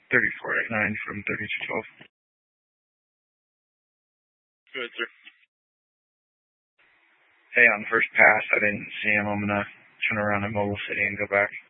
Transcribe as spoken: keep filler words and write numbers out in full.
thirty-four eighty-nine from thirty-two twelve. Good, sir. Hey, on the first pass, I didn't see him. I'm going to turn around at Mobile City and go back.